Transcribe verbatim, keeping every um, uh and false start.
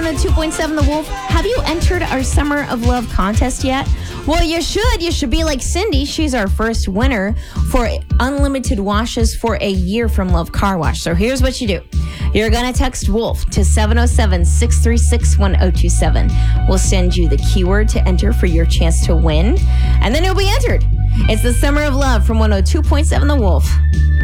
oh two point seven The Wolf. Have you entered our Summer of Love contest yet? Well, you should. You should be like Cindy. She's our first winner for unlimited washes for a year from Love Car Wash. So here's what you do. You're going to text WOLF to seven oh seven, six three six, one oh two seven. We'll send you the keyword to enter for your chance to win, and then you'll be entered. It's the Summer of Love from one oh two point seven The Wolf.